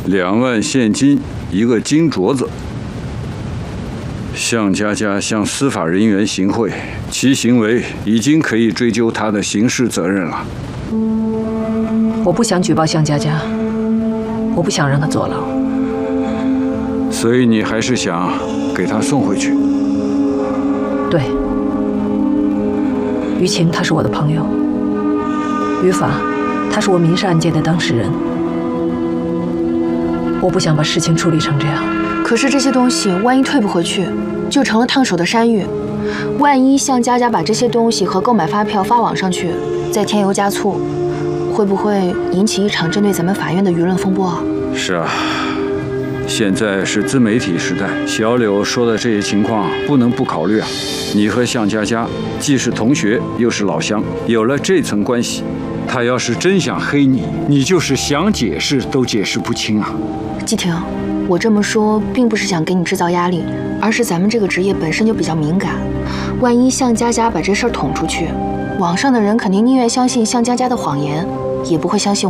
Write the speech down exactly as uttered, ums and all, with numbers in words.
两万现金，一个金镯子。向佳佳向司法人员行贿，其行为已经可以追究他的刑事责任了。 我不想举报向佳佳，我不想让她坐牢。 所以你还是想给他送回去？ 对。于晴他是我的朋友，于法他是我民事案件的当事人，我不想把事情处理成这样。 可是这些东西万一退不回去，就成了烫手的山芋。万一向佳佳把这些东西和购买发票发网上去，再添油加醋，会不会引起一场针对咱们法院的舆论风波啊？ 是啊，现在是自媒体时代，小柳说的这些情况不能不考虑啊。你和向佳佳既是同学又是老乡，有了这层关系，他要是真想黑你，你就是想解释都解释不清啊。 季婷，我这么说并不是想给你制造压力，而是咱们这个职业本身就比较敏感，万一向佳佳把这事儿捅出去，网上的人肯定宁愿相信向佳佳的谎言，也不会相信